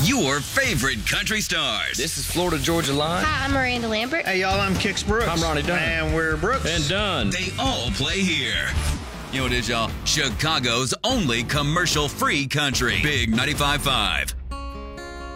Your favorite country stars. This is Florida Georgia Line. Hi, I'm Miranda Lambert. Hey, y'all, I'm Kix Brooks. I'm Ronnie Dunn. And we're Brooks. And Dunn. They all play here. You know what it is, y'all? Chicago's only commercial-free country. Big 95.5.